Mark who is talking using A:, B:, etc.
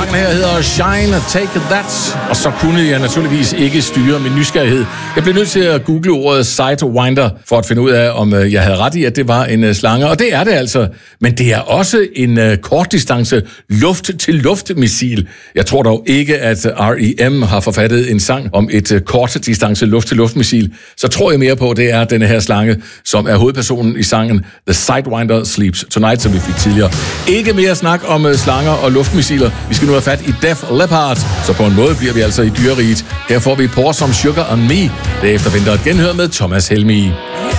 A: Sangen her hedder Shine, Take That. Og så kunne jeg naturligvis ikke styre min nysgerrighed. Jeg blev nødt til at google ordet Sidewinder for at finde ud af, om jeg havde ret i, at det var en slange. Og det er det altså. Men det er også en kortdistance luft-til-luft-missil. Jeg tror dog ikke, at R.E.M. har forfattet en sang om et kortdistance luft-til-luft-missil. Så tror jeg mere på, at det er denne her slange, som er hovedpersonen i sangen The Sidewinder Sleeps Tonight, som vi fik tidligere. Ikke mere snak om slanger og luftmissiler. Vi skal nu have fat i Def Leppard, så på en måde bliver vi altså i dyreriget. Her får vi Pour Some Sugar on Me. Derefter venter et genhør med Thomas Helmig.